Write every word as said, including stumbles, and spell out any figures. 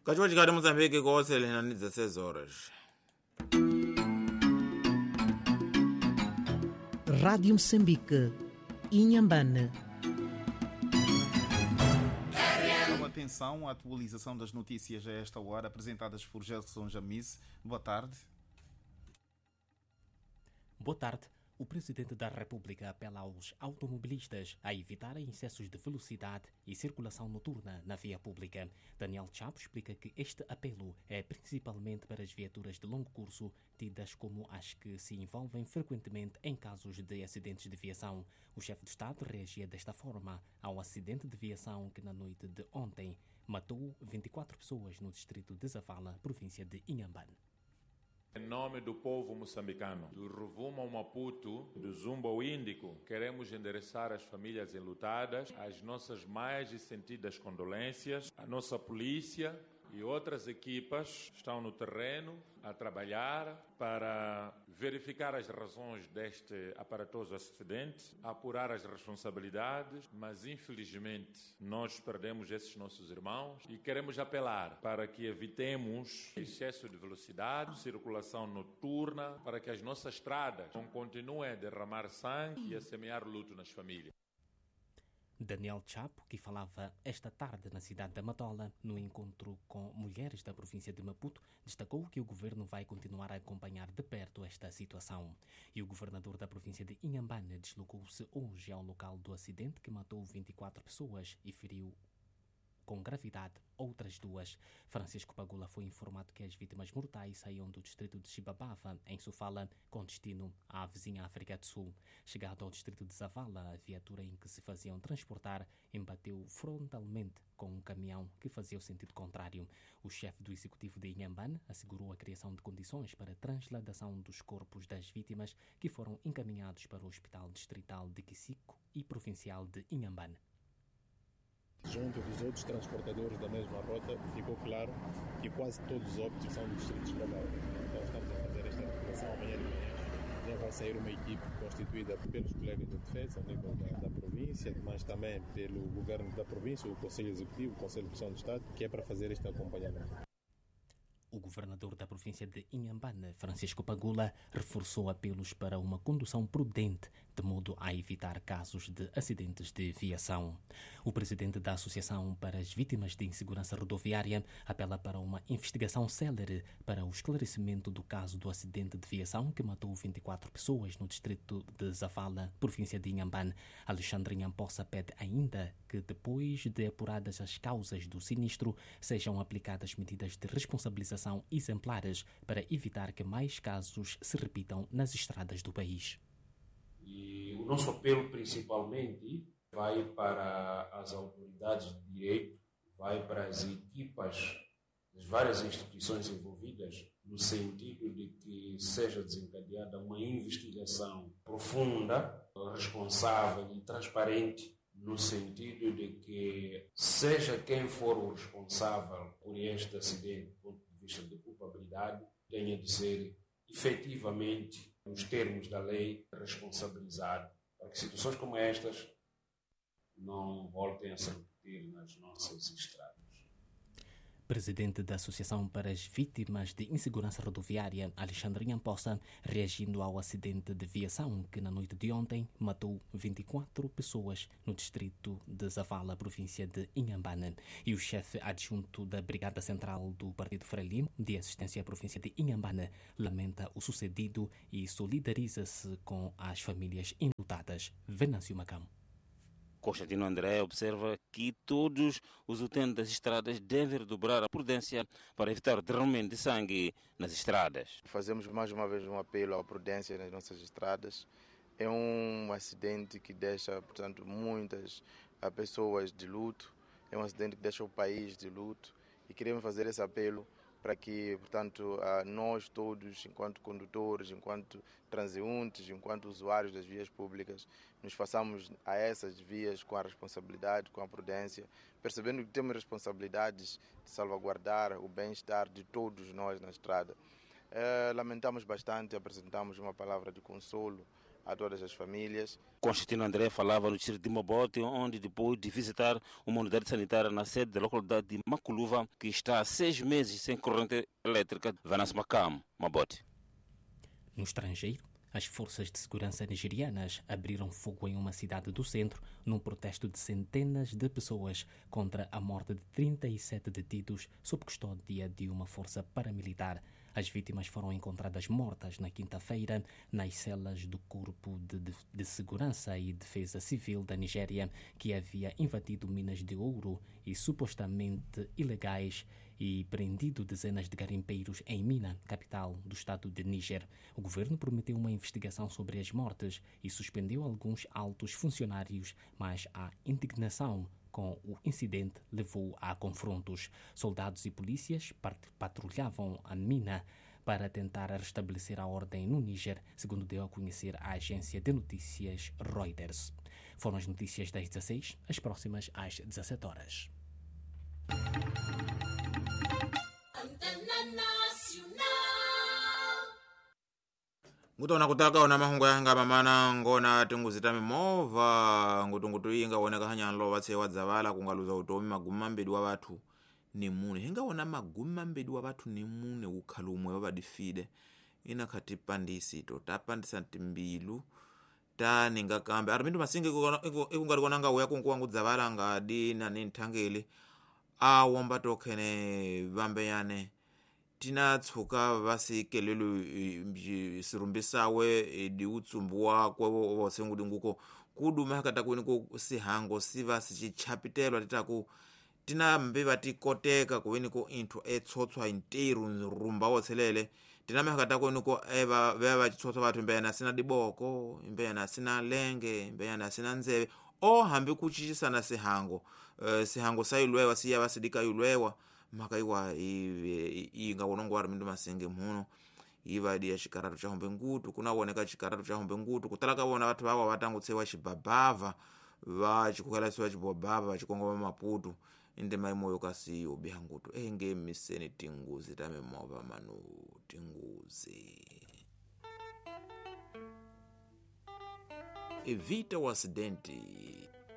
Cachorro de Moçambique com o Celina, dezesseis horas. Rádio Moçambique, Inhambane. Chama atenção a atualização das notícias a esta hora, apresentadas por Gelson Jamise. Boa tarde. Boa tarde. O Presidente da República apela aos automobilistas a evitarem excessos de velocidade e circulação noturna na via pública. Daniel Chapo explica que este apelo é principalmente para as viaturas de longo curso, tidas como as que se envolvem frequentemente em casos de acidentes de viação. O chefe de Estado reagia desta forma ao acidente de viação que, na noite de ontem, matou vinte e quatro pessoas no distrito de Zavala, província de Inhambane. Em nome do povo moçambicano, do Rovuma ao Maputo, do Zumba ao Índico, queremos endereçar às famílias enlutadas as nossas mais sentidas condolências. A nossa polícia e outras equipas estão no terreno a trabalhar para verificar as razões deste aparatoso acidente, apurar as responsabilidades, mas infelizmente nós perdemos esses nossos irmãos e queremos apelar para que evitemos excesso de velocidade, circulação noturna, para que as nossas estradas não continuem a derramar sangue e a semear luto nas famílias. Daniel Chapo, que falava esta tarde na cidade da Matola, no encontro com mulheres da província de Maputo, destacou que o governo vai continuar a acompanhar de perto esta situação. E o governador da província de Inhambane deslocou-se hoje ao local do acidente que matou vinte e quatro pessoas e feriu com gravidade outras duas. Francisco Pagula foi informado que as vítimas mortais saíam do distrito de Chibabava, em Sofala, com destino à vizinha África do Sul. Chegado ao distrito de Zavala, a viatura em que se faziam transportar embateu frontalmente com um caminhão que fazia o sentido contrário. O chefe do executivo de Inhambane assegurou a criação de condições para a transladação dos corpos das vítimas, que foram encaminhados para o Hospital Distrital de Quisico e Provincial de Inhambane. Junto dos outros transportadores da mesma rota, ficou claro que quase todos os óbitos são do distrito de Babau. Então estamos a fazer esta articulação amanhã de manhã. Já vai sair uma equipe constituída pelos colegas da defesa, ao nível da, da província, mas também pelo governo da província, o Conselho Executivo, o Conselho de Pressão do Estado, que é para fazer este acompanhamento. O governador da província de Inhambane, Francisco Pagula, reforçou apelos para uma condução prudente, de modo a evitar casos de acidentes de viação. O presidente da Associação para as Vítimas de Insegurança Rodoviária apela para uma investigação célere para o esclarecimento do caso do acidente de viação que matou vinte e quatro pessoas no distrito de Zavala, província de Inhambane. Alexandre Nhampossa pede ainda que, depois de apuradas as causas do sinistro, sejam aplicadas medidas de responsabilização exemplares para evitar que mais casos se repitam nas estradas do país. E o nosso apelo principalmente vai para as autoridades de direito, vai para as equipas das várias instituições envolvidas, no sentido de que seja desencadeada uma investigação profunda, responsável e transparente, no sentido de que seja quem for o responsável por este acidente, do ponto de vista de culpabilidade, tenha de ser efetivamente, nos termos da lei, responsabilizado, para que situações como estas não voltem a se repetir nas nossas estradas. Presidente da Associação para as Vítimas de Insegurança Rodoviária, Alexandre Nhampossa, reagindo ao acidente de viação que na noite de ontem matou vinte e quatro pessoas no distrito de Zavala, província de Inhambane. E o chefe adjunto da Brigada Central do Partido Frelimo de Assistência à província de Inhambane lamenta o sucedido e solidariza-se com as famílias enlutadas. Venâncio Macam. Constantino André observa que todos os utentes das estradas devem redobrar a prudência para evitar o derramamento de sangue nas estradas. Fazemos mais uma vez um apelo à prudência nas nossas estradas. É um acidente que deixa, portanto, muitas pessoas de luto. É um acidente que deixa o país de luto e queremos fazer esse apelo para que, portanto, nós todos, enquanto condutores, enquanto transeuntes, enquanto usuários das vias públicas, nos façamos a essas vias com a responsabilidade, com a prudência, percebendo que temos responsabilidades de salvaguardar o bem-estar de todos nós na estrada. É, lamentamos bastante, apresentamos uma palavra de consolo a todas as famílias. Constantino André falava no distrito de Mabote, onde depois de visitar uma unidade sanitária na sede da localidade de Maculuva, que está há seis meses sem corrente elétrica, Vanessa Macam, Mabote. No estrangeiro, as forças de segurança nigerianas abriram fogo em uma cidade do centro num protesto de centenas de pessoas contra a morte de trinta e sete detidos sob custódia de uma força paramilitar. As vítimas foram encontradas mortas na quinta-feira nas celas do Corpo de, de, de Segurança e Defesa Civil da Nigéria, que havia invadido minas de ouro e supostamente ilegais e prendido dezenas de garimpeiros em Mina, capital do estado de Níger. O governo prometeu uma investigação sobre as mortes e suspendeu alguns altos funcionários, mas a indignação com o incidente levou a confrontos. Soldados e polícias patrulhavam a mina para tentar restabelecer a ordem no Níger, segundo deu a conhecer a agência de notícias Reuters. Foram as notícias das dezasseis, as próximas às dezassete horas. ngutona kutaka ona mahungu yanga mamana ngona tinguzita mimova ngutungutu iyi ngaoneka hanyalo vatse wadzavala kungaluza utomi magumi mambedi wa vathu ni mune hingaona magumi mambedi wa vathu ni mune ukhala umwe vavadifide ina khati pandisi to tapandisa timbilu taninga kambe ari pindu masingi ikungati konanga uya kunkuwa ngudzavala ngadi nani nthangeli awomba tokhene vambeyane tina tsuka vasikelelo sirumbisawe di utsumbu wakwe wose ngudi nguko kuduma hakata kweni ko sihango siva sichichapitelwa titaku tina mbiva tikoteka kweni ko into etsotswa interu rumba wotselele tina hakata kweni ko eva veva chitsotso vathu mbeyana sina diboko mbeyana sina lenge mbeyana sina nzeve o hambi kuchisana sihango uh, sihango sayilwewa siya vasidika yulwewa makaiwa inga unongo ari mindu masenge mhuno ivadi ya chikaratu cha hombe ngutu kunaoneka chikaratu cha hombe ngutu kutalaka vona vathu vava vatangutsewa chibabhava vachikuhelasiwa chibabhava vachikongoma maputu inde maimoyo kasi ubiha ngutu enge miseni tinguzi tamemova manu tinguzi evita o acidente